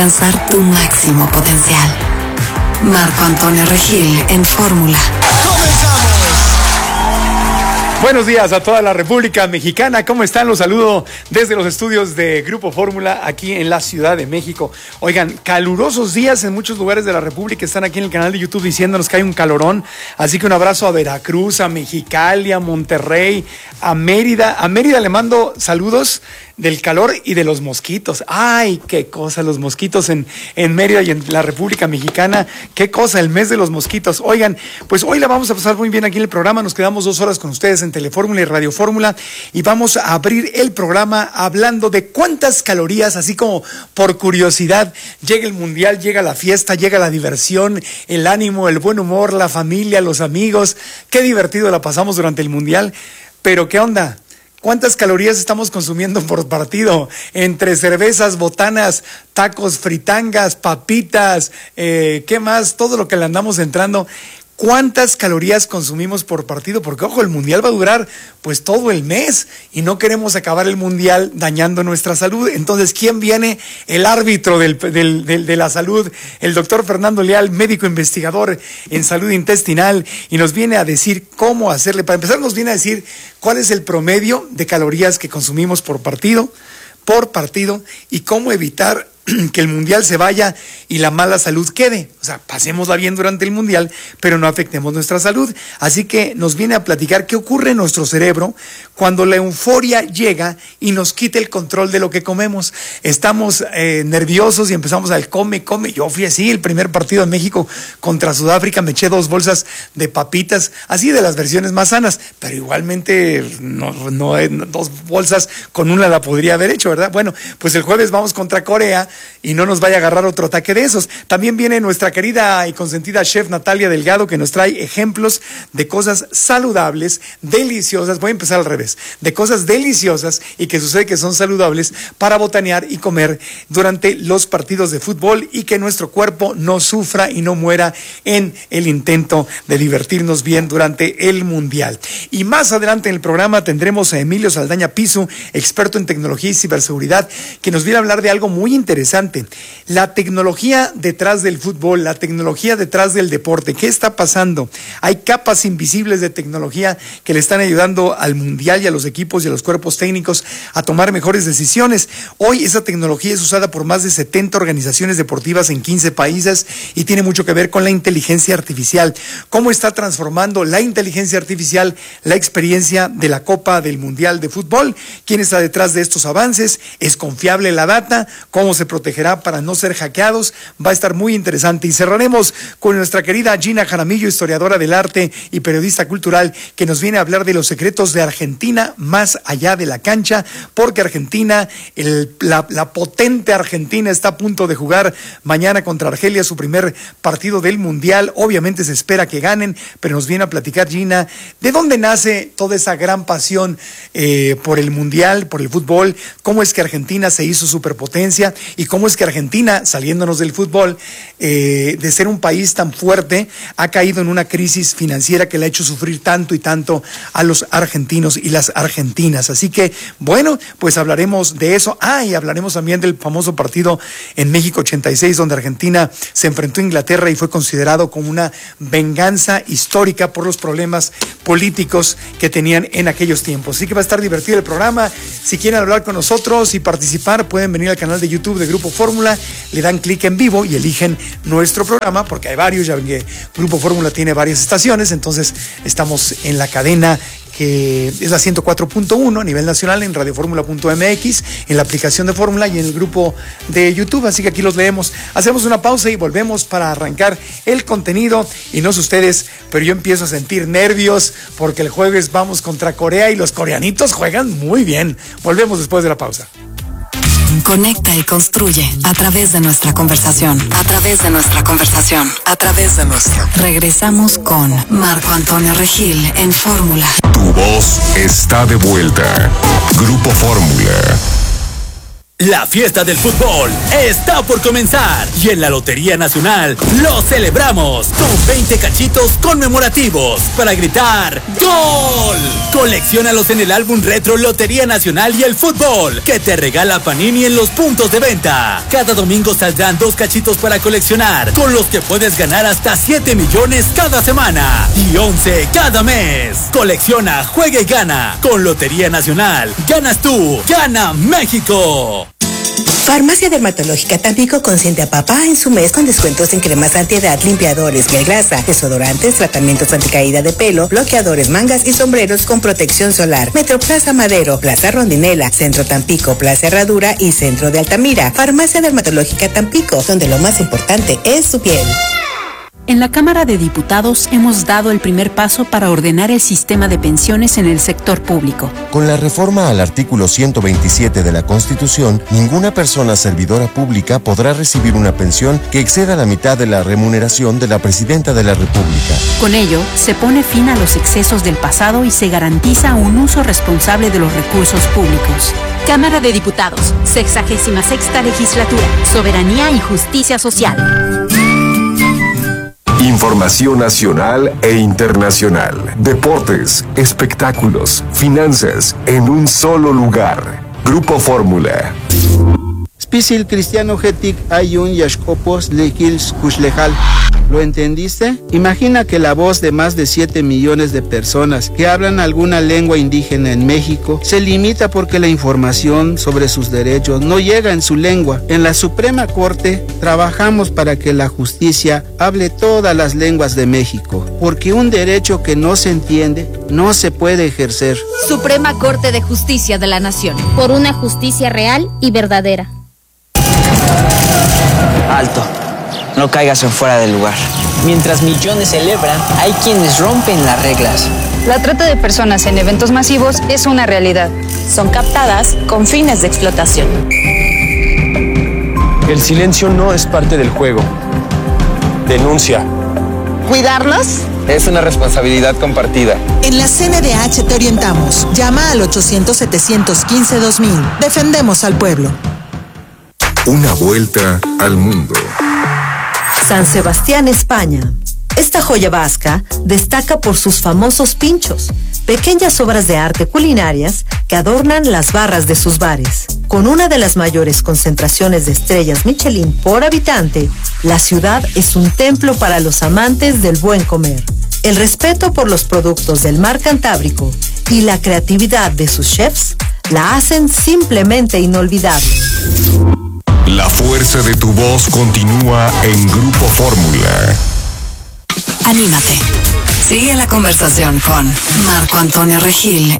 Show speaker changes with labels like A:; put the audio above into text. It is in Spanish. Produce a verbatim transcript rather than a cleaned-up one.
A: alcanzar tu máximo potencial. Marco Antonio Regil en Fórmula.
B: ¡Comenzamos!
C: Buenos días a toda la República Mexicana. ¿Cómo están? Los saludo desde los estudios de Grupo Fórmula aquí en la Ciudad de México. Oigan, calurosos días en muchos lugares de la República. Están aquí en el canal de YouTube diciéndonos que hay un calorón. Así que un abrazo a Veracruz, a Mexicali, a Monterrey, a Mérida. A Mérida le mando saludos del calor y de los mosquitos. ¡Ay, qué cosa! Los mosquitos en, en Mérida y en la República Mexicana. ¡Qué cosa! El mes de los mosquitos. Oigan, pues hoy la vamos a pasar muy bien aquí en el programa. Nos quedamos dos horas con ustedes en Telefórmula y Radio Fórmula y vamos a abrir el programa hablando de cuántas calorías, así como por curiosidad, llega el Mundial, llega la fiesta, llega la diversión, el ánimo, el buen humor, la familia, los amigos. ¡Qué divertido la pasamos durante el Mundial! Pero ¿qué onda? ¿Cuántas calorías estamos consumiendo por partido? Entre cervezas, botanas, tacos, fritangas, papitas, eh, ¿qué más? Todo lo que le andamos entrando. ¿Cuántas calorías consumimos por partido? Porque, ojo, el Mundial va a durar pues todo el mes y no queremos acabar el Mundial dañando nuestra salud. Entonces, ¿quién viene? El árbitro del, del, del, de la salud, el doctor Fernando Leal, médico investigador en salud intestinal, y nos viene a decir cómo hacerle. Para empezar, nos viene a decir cuál es el promedio de calorías que consumimos por partido, por partido, y cómo evitar que el Mundial se vaya y la mala salud quede. O sea, pasémosla bien durante el Mundial, pero no afectemos nuestra salud. Así que nos viene a platicar qué ocurre en nuestro cerebro cuando la euforia llega y nos quita el control de lo que comemos. Estamos eh, nerviosos y empezamos al come, come. Yo fui así, el primer partido de México contra Sudáfrica, me eché dos bolsas de papitas, así de las versiones más sanas, pero igualmente no, no, no dos bolsas con una la podría haber hecho, ¿verdad? Bueno, pues el jueves vamos contra Corea y no nos vaya a agarrar otro ataque de esos. También viene nuestra querida y consentida chef Natalia Delgado, que nos trae ejemplos de cosas saludables, deliciosas, voy a empezar al revés, de cosas deliciosas y que sucede que son saludables para botanear y comer durante los partidos de fútbol y que nuestro cuerpo no sufra y no muera en el intento de divertirnos bien durante el Mundial. Y más adelante en el programa tendremos a Emilio Saldaña Pisu, experto en tecnología y ciberseguridad, que nos viene a hablar de algo muy interesante. Interesante, la tecnología detrás del fútbol, la tecnología detrás del deporte. ¿Qué está pasando? Hay capas invisibles de tecnología que le están ayudando al Mundial y a los equipos y a los cuerpos técnicos a tomar mejores decisiones. Hoy esa tecnología es usada por más de setenta organizaciones deportivas en quince países y tiene mucho que ver con la inteligencia artificial. ¿Cómo está transformando la inteligencia artificial la experiencia de la Copa del Mundial de Fútbol? ¿Quién está detrás de estos avances? ¿Es confiable la data? ¿Cómo se protegerá para no ser hackeados? Va a estar muy interesante. Y cerraremos con nuestra querida Gina Jaramillo, historiadora del arte y periodista cultural, que nos viene a hablar de los secretos de Argentina más allá de la cancha, porque Argentina, el, la, la potente Argentina, está a punto de jugar mañana contra Argelia su primer partido del Mundial. Obviamente se espera que ganen, pero nos viene a platicar Gina de dónde nace toda esa gran pasión eh, por el Mundial, por el fútbol, cómo es que Argentina se hizo superpotencia y cómo es que Argentina, saliéndonos del fútbol, eh, de ser un país tan fuerte, ha caído en una crisis financiera que le ha hecho sufrir tanto y tanto a los argentinos y las argentinas. Así que, bueno, pues hablaremos de eso. Ah, y hablaremos también del famoso partido en México ochenta y seis, donde Argentina se enfrentó a Inglaterra y fue considerado como una venganza histórica por los problemas políticos que tenían en aquellos tiempos. Así que va a estar divertido el programa. Si quieren hablar con nosotros y participar, pueden venir al canal de YouTube de Grupo Fórmula, le dan clic en vivo y eligen nuestro programa, porque hay varios, ya ven que Grupo Fórmula tiene varias estaciones, entonces estamos en la cadena que es la ciento cuatro punto uno a nivel nacional, en radio fórmula punto m x, en la aplicación de Fórmula y en el grupo de YouTube, así que aquí los leemos. Hacemos una pausa y volvemos para arrancar el contenido, y no sé ustedes, pero yo empiezo a sentir nervios porque el jueves vamos contra Corea y los coreanitos juegan muy bien. Volvemos después de la pausa.
A: Conecta y construye a través de nuestra conversación. A través de nuestra conversación. A través de nuestra. Regresamos con Marco Antonio Regil en Fórmula.
B: Tu voz está de vuelta. Grupo Fórmula. La fiesta del fútbol está por comenzar y en la Lotería Nacional lo celebramos con veinte cachitos conmemorativos para gritar ¡Gol! Colecciónalos en el álbum retro Lotería Nacional y el fútbol que te regala Panini en los puntos de venta. Cada domingo saldrán dos cachitos para coleccionar, con los que puedes ganar hasta siete millones cada semana y once cada mes. Colecciona, juega y gana. Con Lotería Nacional, ganas tú, gana México.
D: Farmacia Dermatológica Tampico consiente a papá en su mes con descuentos en cremas antiedad, limpiadores, piel grasa, desodorantes, tratamientos anticaída de pelo, bloqueadores, mangas y sombreros con protección solar. Metroplaza Madero, Plaza Rondinela, Centro Tampico, Plaza Herradura y Centro de Altamira. Farmacia Dermatológica Tampico, donde lo más importante es su piel.
E: En la Cámara de Diputados hemos dado el primer paso para ordenar el sistema de pensiones en el sector público.
F: Con la reforma al artículo ciento veintisiete de la Constitución, ninguna persona servidora pública podrá recibir una pensión que exceda la mitad de la remuneración de la Presidenta de la República.
E: Con ello, se pone fin a los excesos del pasado y se garantiza un uso responsable de los recursos públicos.
G: Cámara de Diputados, sexagésima sexta legislatura, Soberanía y Justicia Social.
H: Información nacional e internacional, deportes, espectáculos, finanzas, en un solo lugar. Grupo Fórmula.
I: Spisil Cristiano Getik Ayun Yashkopos Lekils Kushlejal. ¿Lo entendiste? Imagina que la voz de más de siete millones de personas que hablan alguna lengua indígena en México se limita porque la información sobre sus derechos no llega en su lengua. En la Suprema Corte trabajamos para que la justicia hable todas las lenguas de México, porque un derecho que no se entiende no se puede ejercer.
G: Suprema Corte de Justicia de la Nación.
J: Por una justicia real y verdadera.
K: Alto. No caigas en fuera del lugar. Mientras millones celebran, hay quienes rompen las reglas.
L: La trata de personas en eventos masivos es una realidad.
M: Son captadas con fines de explotación.
N: El silencio no es parte del juego. Denuncia.
O: ¿Cuidarlos?
N: Es una responsabilidad compartida.
O: En la C N D H te orientamos. Llama al ochocientos, setecientos quince, dos mil. Defendemos al pueblo.
H: Una vuelta al mundo.
P: San Sebastián, España. Esta joya vasca destaca por sus famosos pinchos, pequeñas obras de arte culinarias que adornan las barras de sus bares. Con una de las mayores concentraciones de estrellas Michelin por habitante, la ciudad es un templo para los amantes del buen comer. El respeto por los productos del mar Cantábrico y la creatividad de sus chefs la hacen simplemente inolvidable.
H: La fuerza de tu voz continúa en Grupo Fórmula.
A: Anímate. Sigue la conversación con Marco Antonio Regil